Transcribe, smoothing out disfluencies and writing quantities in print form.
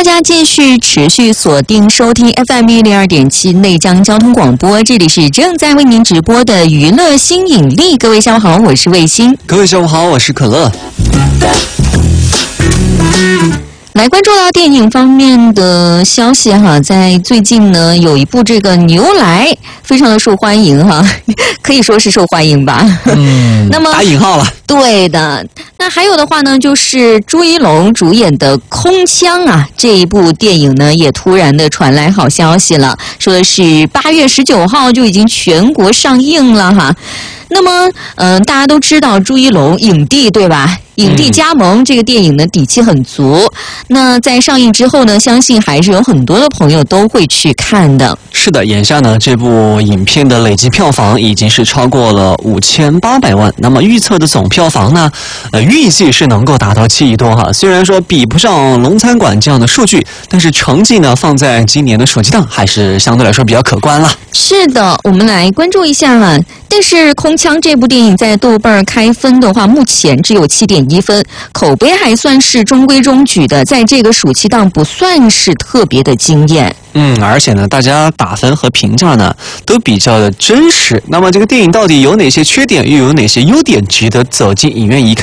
家继续持续锁定收听 FM102.7 内江交通广播，这里是正在为您直播的娱乐新引力。各位下午好，我是卫星。 各位下午好，我是可乐。 来关注到电影方面的消息哈，在最近呢有一部这个牛来非常的受欢迎哈，可以说是受欢迎吧。那么打引号了。 对的。那还有的话呢，就是朱一龙主演的《空腔》啊，这一部电影呢也突然的传来好消息了，说的是8月19号就已经全国上映了哈。那么大家都知道朱一龙影帝对吧？影帝加盟这个电影呢底气很足，那在上映之后呢，相信还是有很多的朋友都会去看的。 是的，眼下呢这部影片的累计票房已经是超过了5800万，那么预测的总票房呢预计是能够达到7亿多哈。虽然说比不上龙餐馆这样的数据，但是成绩呢放在今年的暑期档还是相对来说比较可观了。 是的，我们来关注一下啊。但是《空腔》这部电影在豆瓣开分的话，目前只有7.1分，口碑还算是中规中矩的，在这个暑期档不算是特别的惊艳。 而且呢，大家打分和评价呢都比较的真实。那么这个电影到底有哪些缺点，又有哪些优点，值得走进影院一看